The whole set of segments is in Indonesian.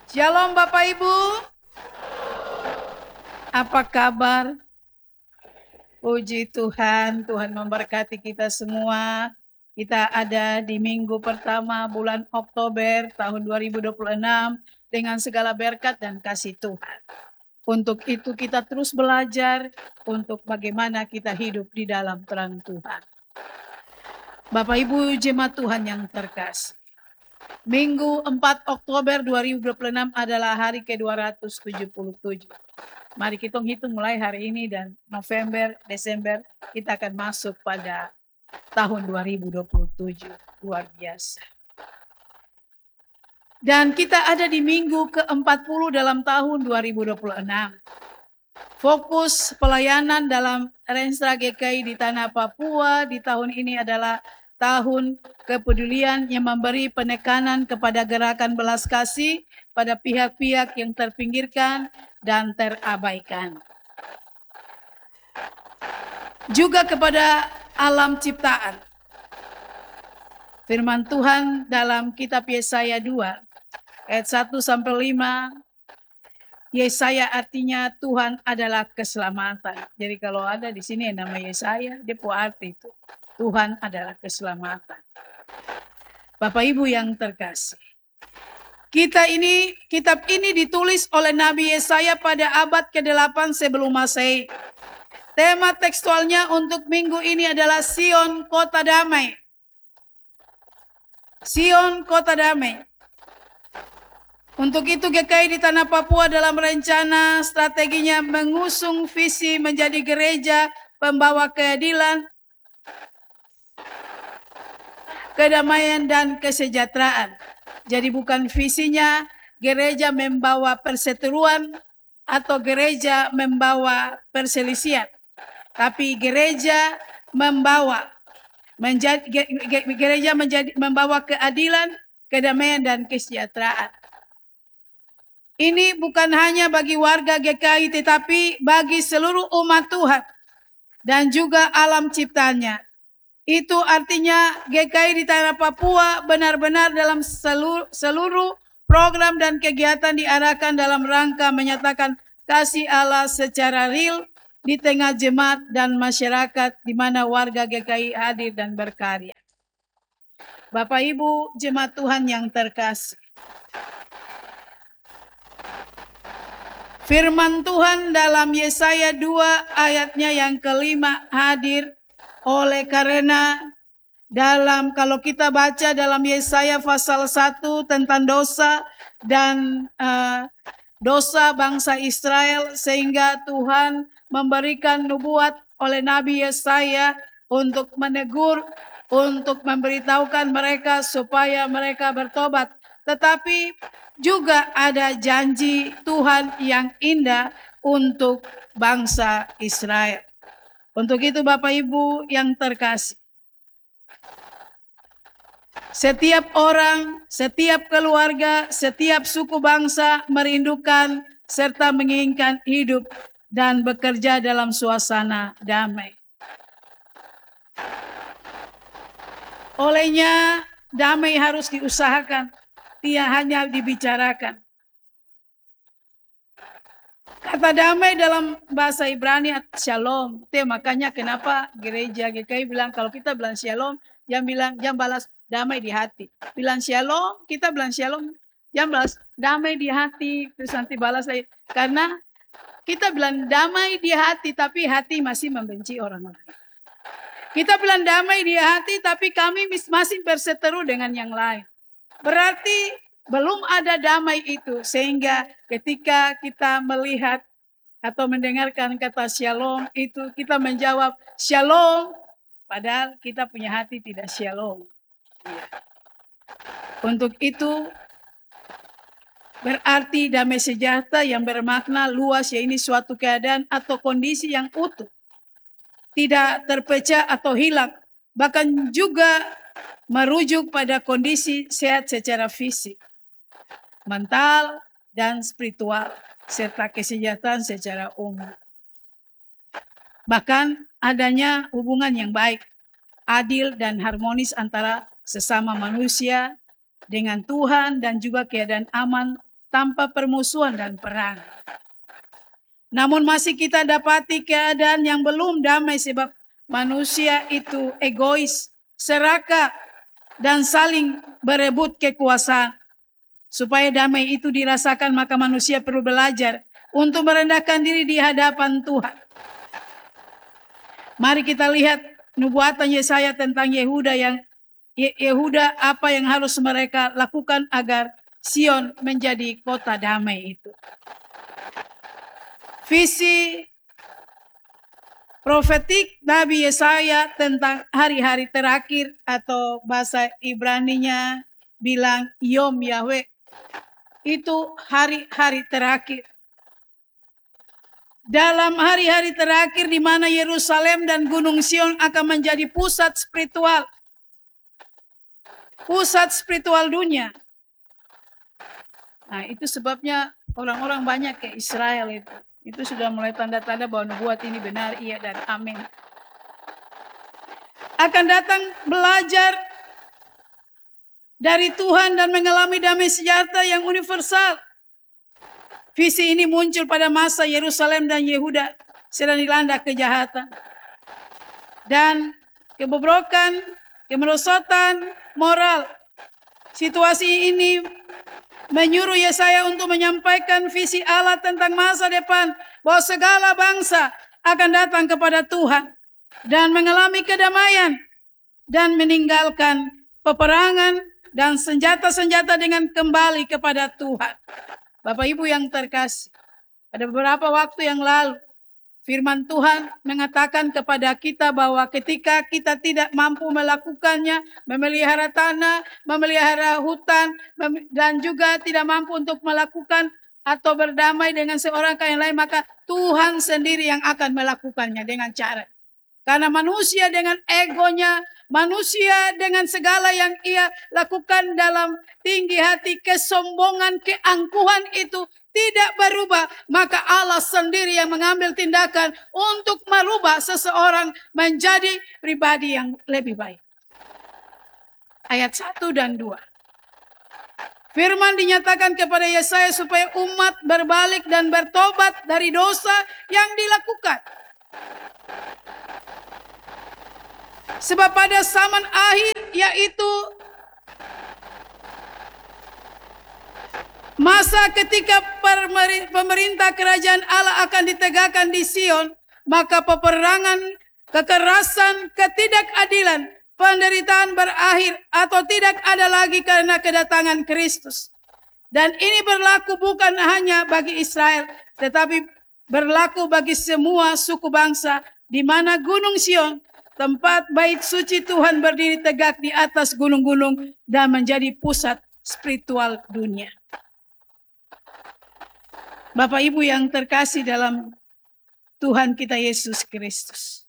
Shalom Bapak Ibu. Apa kabar? Puji Tuhan, Tuhan memberkati kita semua. Kita ada di minggu pertama bulan Oktober tahun 2026 dengan segala berkat dan kasih Tuhan. Untuk itu kita terus belajar untuk bagaimana kita hidup di dalam terang Tuhan. Bapak Ibu jemaat Tuhan yang terkasih. Minggu 4 Oktober 2026 adalah hari ke-277. Mari kita hitung mulai hari ini dan November, Desember kita akan masuk pada tahun 2027. Luar biasa. Dan kita ada di minggu ke-40 dalam tahun 2026. Fokus pelayanan dalam Renstra GKI di Tanah Papua di tahun ini adalah tahun kepedulian yang memberi penekanan kepada gerakan belas kasih pada pihak-pihak yang terpinggirkan dan terabaikan. Juga kepada alam ciptaan. Firman Tuhan dalam kitab Yesaya 2 ayat 1 sampai 5. Yesaya artinya Tuhan adalah keselamatan. Jadi kalau ada di sini yang nama Yesaya, dia arti itu Tuhan adalah keselamatan. Bapak Ibu yang terkasih, kitab ini ditulis oleh Nabi Yesaya pada abad ke-8 sebelum Masehi. Tema tekstualnya untuk minggu ini adalah Sion Kota Damai. Sion Kota Damai. Untuk itu GKI di Tanah Papua dalam rencana strateginya mengusung visi menjadi gereja pembawa keadilan, kedamaian dan kesejahteraan. Jadi bukan visinya gereja membawa perseteruan atau gereja membawa perselisihan. Tapi gereja membawa keadilan, kedamaian dan kesejahteraan. Ini bukan hanya bagi warga GKI tetapi bagi seluruh umat Tuhan dan juga alam ciptanya. Itu artinya GKI di Tanah Papua benar-benar dalam seluruh program dan kegiatan diarahkan dalam rangka menyatakan kasih Allah secara real di tengah jemaat dan masyarakat di mana warga GKI hadir dan berkarya. Bapak Ibu jemaat Tuhan yang terkasih. Firman Tuhan dalam Yesaya 2 ayatnya yang kelima hadir oleh karena kalau kita baca dalam Yesaya pasal 1 tentang dosa dan dosa bangsa Israel sehingga Tuhan memberikan nubuat oleh Nabi Yesaya untuk menegur, untuk memberitahukan mereka supaya mereka bertobat. Tetapi juga ada janji Tuhan yang indah untuk bangsa Israel. Untuk itu Bapak Ibu yang terkasih, setiap orang, setiap keluarga, setiap suku bangsa merindukan serta menginginkan hidup dan bekerja dalam suasana damai. Olehnya damai harus diusahakan, tidak hanya dibicarakan. Kata damai dalam bahasa Ibrani shalom. Itu makanya kenapa gereja GKI bilang kalau kita bilang shalom, jangan balas damai di hati. Bilang shalom, kita bilang shalom, jangan balas damai di hati, terus nanti balas lagi. Karena kita bilang damai di hati, tapi hati masih membenci orang lain. Kita bilang damai di hati, tapi kami masih berseteru dengan yang lain. Berarti belum ada damai itu, sehingga ketika kita melihat atau mendengarkan kata shalom itu kita menjawab shalom, padahal kita punya hati tidak shalom. Untuk itu berarti damai sejahtera yang bermakna luas, ya ini suatu keadaan atau kondisi yang utuh, tidak terpecah atau hilang, bahkan juga merujuk pada kondisi sehat secara fisik, mental, dan spiritual, serta kesejahteraan secara umum. Bahkan adanya hubungan yang baik, adil, dan harmonis antara sesama manusia dengan Tuhan dan juga keadaan aman tanpa permusuhan dan perang. Namun masih kita dapati keadaan yang belum damai sebab manusia itu egois, serakah, dan saling berebut kekuasaan. Supaya damai itu dirasakan, maka manusia perlu belajar untuk merendahkan diri di hadapan Tuhan. Mari kita lihat nubuatan Yesaya tentang Yehuda apa yang harus mereka lakukan agar Sion menjadi kota damai itu. Visi profetik Nabi Yesaya tentang hari-hari terakhir atau bahasa Ibraninya bilang Yom Yahweh, itu hari-hari terakhir. Dalam hari-hari terakhir di mana Yerusalem dan Gunung Sion akan menjadi pusat spiritual dunia. Nah, itu sebabnya orang-orang banyak ke Israel itu. Itu sudah mulai tanda-tanda bahwa nubuat ini benar, iya dan amin. Akan datang belajar dari Tuhan dan mengalami damai sejahtera yang universal. Visi ini muncul pada masa Yerusalem dan Yehuda sedang dilanda kejahatan dan kebobrokan, kemerosotan moral. Situasi ini menyuruh Yesaya untuk menyampaikan visi Allah tentang masa depan, bahwa segala bangsa akan datang kepada Tuhan dan mengalami kedamaian dan meninggalkan peperangan dan senjata-senjata dengan kembali kepada Tuhan. Bapak Ibu yang terkasih, pada beberapa waktu yang lalu firman Tuhan mengatakan kepada kita bahwa ketika kita tidak mampu melakukannya, memelihara tanah, memelihara hutan, dan juga tidak mampu untuk melakukan atau berdamai dengan seorang yang lain, maka Tuhan sendiri yang akan melakukannya dengan cara. Karena manusia dengan egonya, manusia dengan segala yang ia lakukan dalam tinggi hati, kesombongan, keangkuhan itu tidak berubah, maka Allah sendiri yang mengambil tindakan untuk merubah seseorang menjadi pribadi yang lebih baik. Ayat 1 dan 2. Firman dinyatakan kepada Yesaya supaya umat berbalik dan bertobat dari dosa yang dilakukan. Sebab pada zaman akhir, yaitu masa ketika pemerintah kerajaan Allah akan ditegakkan di Sion, maka peperangan, kekerasan, ketidakadilan, penderitaan berakhir atau tidak ada lagi karena kedatangan Kristus. Dan ini berlaku bukan hanya bagi Israel, tetapi berlaku bagi semua suku bangsa, di mana Gunung Sion, tempat bait suci Tuhan, berdiri tegak di atas gunung-gunung dan menjadi pusat spiritual dunia. Bapak Ibu yang terkasih dalam Tuhan kita Yesus Kristus.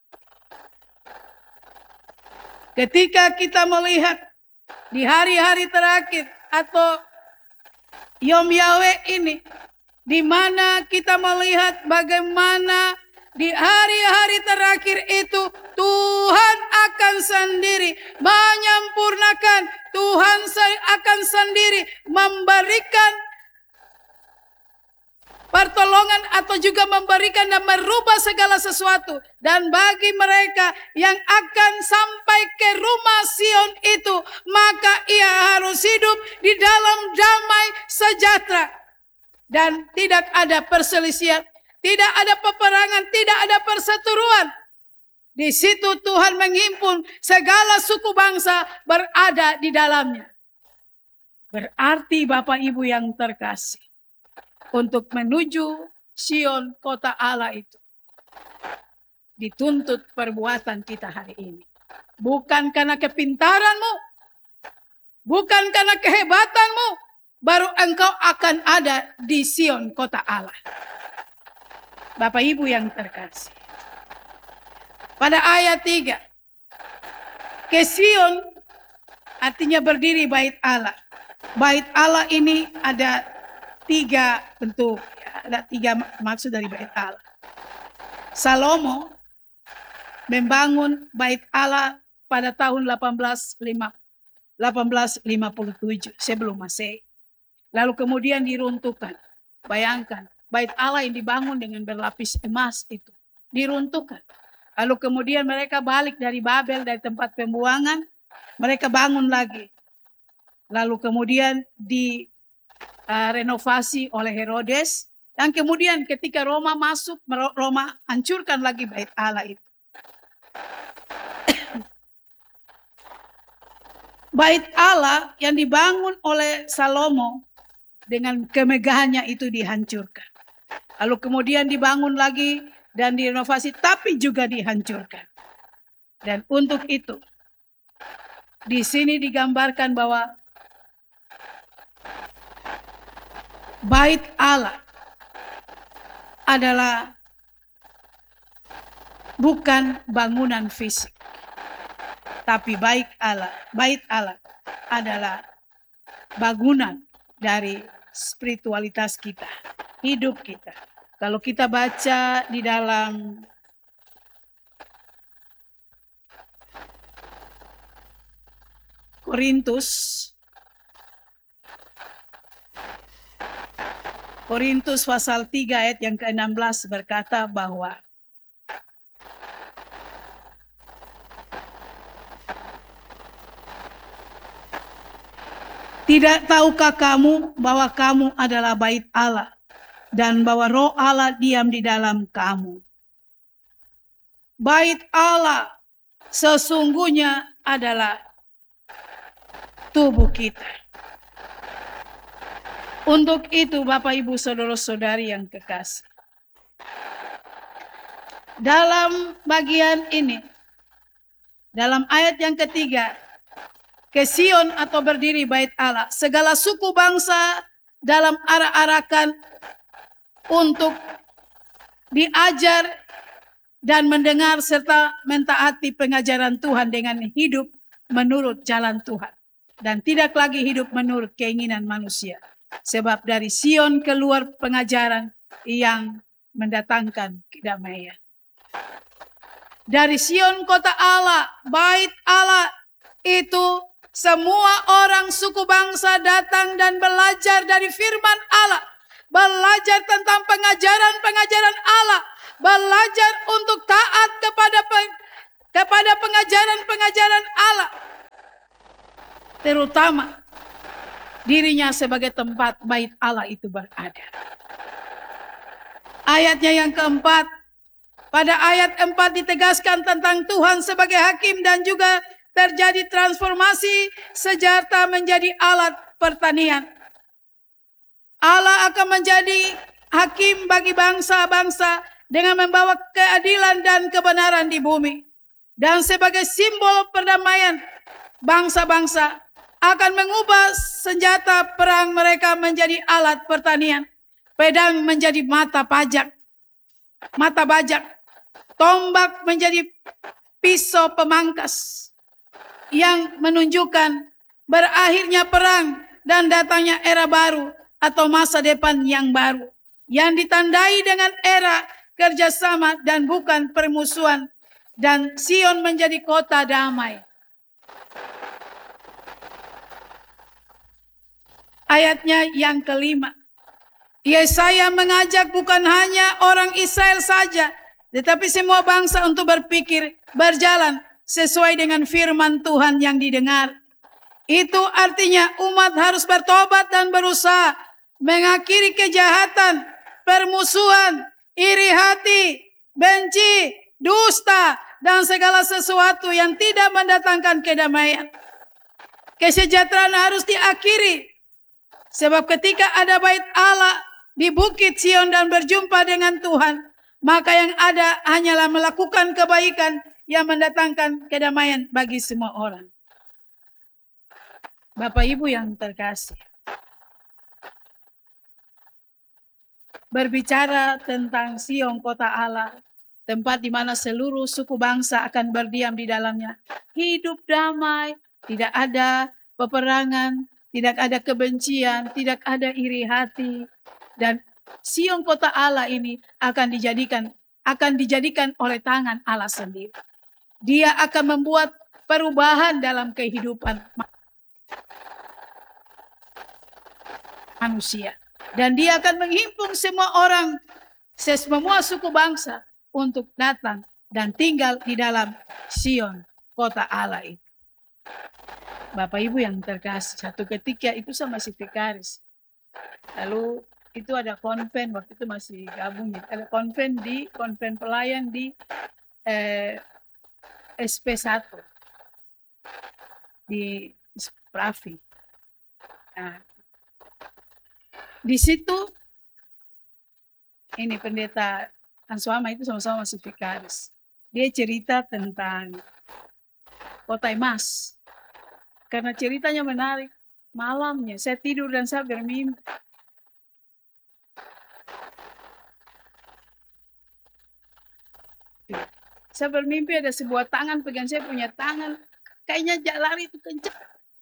Ketika kita melihat di hari-hari terakhir atau Yom Yahweh ini, di mana kita melihat bagaimana di hari-hari terakhir itu Tuhan akan sendiri menyempurnakan, Tuhan akan sendiri memberikan pertolongan atau juga memberikan dan merubah segala sesuatu. Dan bagi mereka yang akan sampai ke rumah Sion itu, maka ia harus hidup di dalam damai sejahtera. Dan tidak ada perselisihan, tidak ada peperangan, tidak ada perseteruan. Di situ Tuhan menghimpun segala suku bangsa berada di dalamnya. Berarti Bapak Ibu yang terkasih, untuk menuju Sion kota Allah itu dituntut perbuatan kita hari ini. Bukan karena kepintaranmu, bukan karena kehebatanmu, baru engkau akan ada di Sion kota Allah. Bapak Ibu yang terkasih, pada ayat 3, ke Sion artinya berdiri bait Allah. Bait Allah ini ada 3 bentuk, ada 3 maksud dari bait Allah. Salomo membangun bait Allah pada tahun 1857 sebelum Masehi. lalu kemudian diruntuhkan. Bayangkan, bait Allah yang dibangun dengan berlapis emas itu diruntuhkan. Lalu kemudian mereka balik dari Babel, dari tempat pembuangan, mereka bangun lagi. Lalu kemudian direnovasi oleh Herodes, dan kemudian ketika Roma masuk, Roma hancurkan lagi bait Allah itu. Bait Allah yang dibangun oleh Salomo dengan kemegahannya itu dihancurkan. Lalu kemudian dibangun lagi dan direnovasi, tapi juga dihancurkan. Dan untuk itu, di sini digambarkan bahwa bait Allah adalah bukan bangunan fisik, tapi bait Allah adalah bangunan dari spiritualitas kita, hidup kita. Kalau kita baca di dalam Korintus pasal 3 ayat yang ke-16 berkata bahwa tidak tahukah kamu bahwa kamu adalah bait Allah dan bahwa Roh Allah diam di dalam kamu. Bait Allah sesungguhnya adalah tubuh kita. Untuk itu Bapak Ibu Saudara-saudari yang kekasih, dalam bagian ini, dalam ayat yang ketiga, ke Sion atau berdiri bait Allah, segala suku bangsa dalam arak-arakan untuk diajar dan mendengar serta mentaati pengajaran Tuhan dengan hidup menurut jalan Tuhan. Dan tidak lagi hidup menurut keinginan manusia. Sebab dari Sion keluar pengajaran yang mendatangkan kedamaian. Dari Sion kota Allah, bait Allah itu semua orang suku bangsa datang dan belajar dari firman Allah. Belajar tentang pengajaran-pengajaran Allah. Belajar untuk taat kepada pengajaran-pengajaran Allah. Terutama dirinya sebagai tempat bait Allah itu berada. Ayatnya yang keempat, pada ayat 4 ditegaskan tentang Tuhan sebagai hakim dan juga terjadi transformasi senjata menjadi alat pertanian. Allah akan menjadi hakim bagi bangsa-bangsa dengan membawa keadilan dan kebenaran di bumi. Dan sebagai simbol perdamaian, bangsa-bangsa akan mengubah senjata perang mereka menjadi alat pertanian. Pedang menjadi mata bajak, tombak menjadi pisau pemangkas yang menunjukkan berakhirnya perang dan datangnya era baru atau masa depan yang baru yang ditandai dengan era kerjasama dan bukan permusuhan, dan Sion menjadi kota damai. Ayatnya yang kelima, Yesaya mengajak bukan hanya orang Israel saja, tetapi semua bangsa untuk berpikir, berjalan sesuai dengan firman Tuhan yang didengar. Itu artinya umat harus bertobat dan berusaha mengakhiri kejahatan, permusuhan, iri hati, benci, dusta, dan segala sesuatu yang tidak mendatangkan kedamaian. Kesejahteraan harus diakhiri. Sebab ketika ada bait Allah di Bukit Sion dan berjumpa dengan Tuhan, maka yang ada hanyalah melakukan kebaikan yang mendatangkan kedamaian bagi semua orang. Bapak Ibu yang terkasih, berbicara tentang Sion kota Allah, tempat di mana seluruh suku bangsa akan berdiam di dalamnya. Hidup damai, tidak ada peperangan, tidak ada kebencian, tidak ada iri hati. Dan Sion kota Allah ini akan dijadikan oleh tangan Allah sendiri. Dia akan membuat perubahan dalam kehidupan manusia. Dan dia akan menghimpun semua orang, semua suku bangsa untuk datang dan tinggal di dalam Sion, kota Allah itu. Bapak Ibu yang terkasih, satu ketika itu saya masih vikaris. Lalu itu ada konven, waktu itu masih gabung. Ada konven pelayan di SP1 di Pravi. Nah, di situ ini pendeta Answama itu sama-sama masih vikaris. Dia cerita tentang kota emas. Karena ceritanya menarik. Malamnya saya tidur dan saya bermimpi. Saya bermimpi ada sebuah tangan pegang saya punya tangan. Kayaknya lari itu kencang.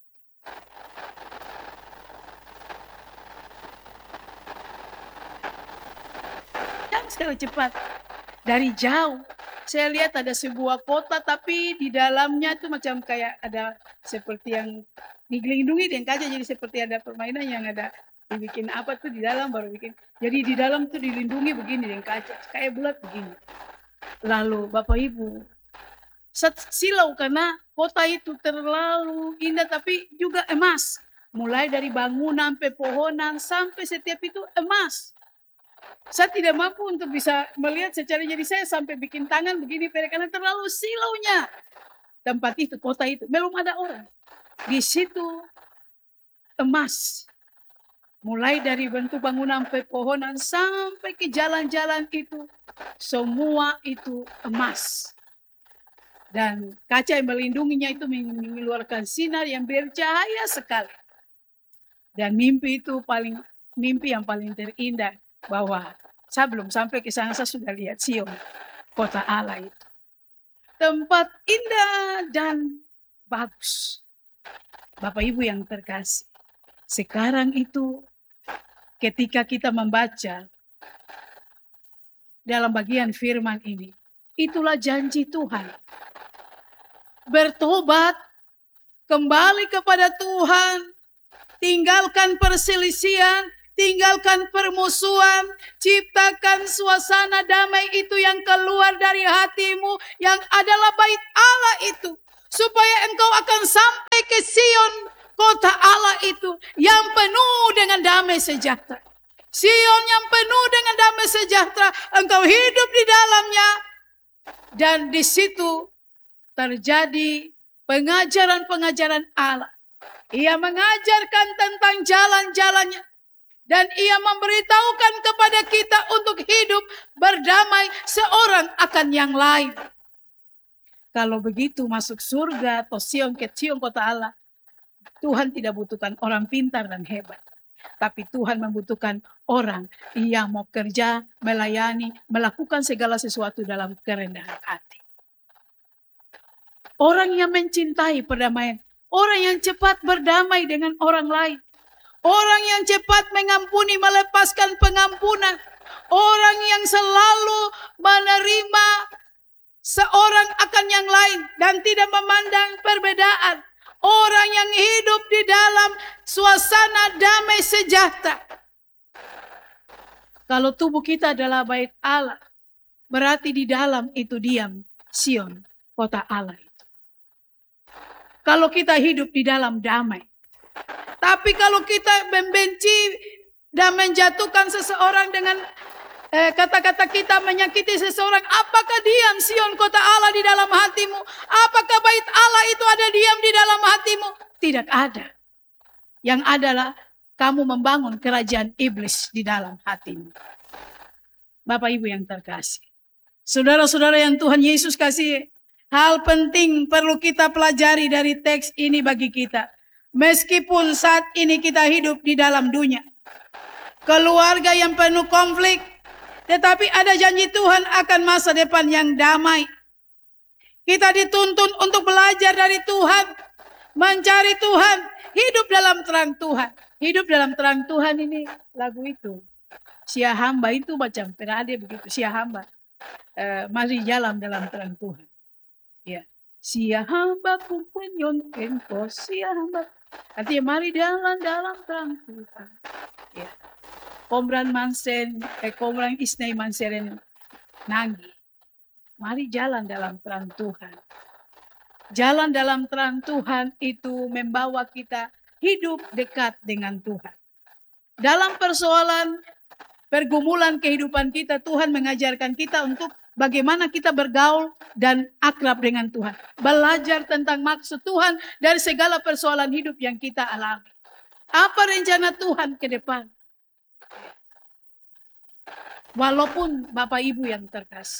Dan sekali cepat. Dari jauh. Saya lihat ada sebuah kota tapi di dalamnya tuh macam kayak ada seperti yang dilindungi dengan kaca. Jadi seperti ada permainan yang ada dibikin apa tuh di dalam baru bikin. Jadi di dalam tuh dilindungi begini dengan kaca. Kayak bulat begini. Lalu Bapak Ibu, silau karena kota itu terlalu indah tapi juga emas. Mulai dari bangunan, pepohonan, sampai setiap itu emas. Saya tidak mampu untuk bisa melihat secara, jadi saya sampai bikin tangan begini karena terlalu silaunya. Tempat itu, kota itu, belum ada orang. Di situ emas. Mulai dari bentuk bangunan, pepohonan, sampai ke jalan-jalan itu. Semua itu emas. Dan kaca yang melindunginya itu mengeluarkan sinar yang bercahaya sekali. Dan mimpi yang paling terindah. Bahwa saya belum sampai ke sana, saya sudah lihat Sion, kota Allah itu. Tempat indah dan bagus. Bapak Ibu yang terkasih. Sekarang itu ketika kita membaca dalam bagian firman ini. Itulah janji Tuhan. Bertobat, kembali kepada Tuhan. Tinggalkan perselisihan. Tinggalkan permusuhan, ciptakan suasana damai itu yang keluar dari hatimu, yang adalah bait Allah itu. Supaya engkau akan sampai ke Sion, kota Allah itu, yang penuh dengan damai sejahtera. Sion yang penuh dengan damai sejahtera, engkau hidup di dalamnya. Dan di situ terjadi pengajaran-pengajaran Allah. Ia mengajarkan tentang jalan-jalannya. Dan ia memberitahukan kepada kita untuk hidup berdamai seorang akan yang lain. Kalau begitu masuk surga atau Sion kota Allah, Tuhan tidak butuhkan orang pintar dan hebat. Tapi Tuhan membutuhkan orang yang mau kerja, melayani, melakukan segala sesuatu dalam kerendahan hati. Orang yang mencintai perdamaian, orang yang cepat berdamai dengan orang lain. Orang yang cepat mengampuni, melepaskan pengampunan. Orang yang selalu menerima seorang akan yang lain dan tidak memandang perbedaan. Orang yang hidup di dalam suasana damai sejahtera. Kalau tubuh kita adalah bait Allah, berarti di dalam itu diam Sion, kota Allah itu. Kalau kita hidup di dalam damai. Tapi kalau kita membenci dan menjatuhkan seseorang dengan kata-kata kita, menyakiti seseorang, apakah diam Sion kota Allah di dalam hatimu? Apakah bait Allah itu ada diam di dalam hatimu? Tidak ada. Yang adalah kamu membangun kerajaan iblis di dalam hatimu. Bapak Ibu yang terkasih. Saudara-saudara yang Tuhan Yesus kasih, hal penting perlu kita pelajari dari teks ini bagi kita. Meskipun saat ini kita hidup di dalam dunia, keluarga yang penuh konflik, tetapi ada janji Tuhan akan masa depan yang damai. Kita dituntun untuk belajar dari Tuhan, mencari Tuhan, hidup dalam terang Tuhan. Hidup dalam terang Tuhan ini lagu itu. Sia hamba itu macam penade begitu, sia hamba. Mari jalan dalam terang Tuhan. Ya. Sia hamba ku penyonten ko, sia hamba. Artinya mari jalan dalam terang Tuhan. Ya. Kombrang isnai manseren nanggi. Mari jalan dalam terang Tuhan. Jalan dalam terang Tuhan itu membawa kita hidup dekat dengan Tuhan. Dalam persoalan pergumulan kehidupan kita, Tuhan mengajarkan kita untuk bagaimana kita bergaul dan akrab dengan Tuhan. Belajar tentang maksud Tuhan dari segala persoalan hidup yang kita alami. Apa rencana Tuhan ke depan? Walaupun Bapak Ibu yang terkasih.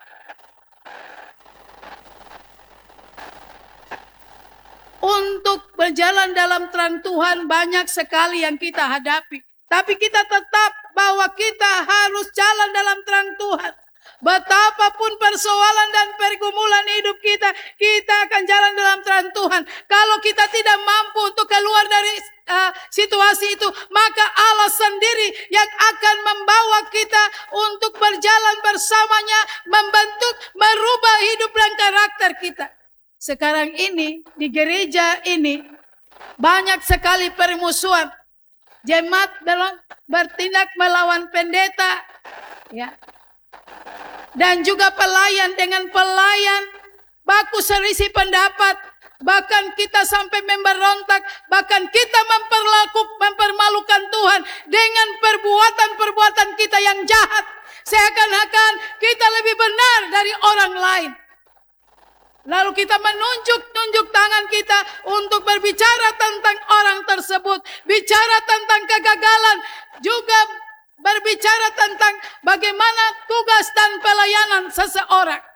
Untuk berjalan dalam terang Tuhan banyak sekali yang kita hadapi. Tapi kita tetap bahwa kita harus jalan dalam terang Tuhan. Betapapun persoalan dan pergumulan hidup kita, kita akan jalan dalam terang Tuhan. Kalau kita tidak mampu untuk keluar dari situasi itu, maka Allah sendiri yang akan membawa kita untuk berjalan bersamanya, membentuk, merubah hidup dan karakter kita. Sekarang ini, di gereja ini, banyak sekali permusuhan. Jemaat bertindak melawan pendeta, ya. Dan juga pelayan dengan pelayan, baku selisih pendapat. Bahkan kita sampai memberontak, bahkan kita mempermalukan Tuhan dengan perbuatan-perbuatan kita yang jahat. Seakan-akan kita lebih benar dari orang lain. Lalu kita menunjuk tangan kita untuk berbicara tentang orang tersebut. Bicara tentang kegagalan. Juga berbicara tentang bagaimana tugas dan pelayanan seseorang.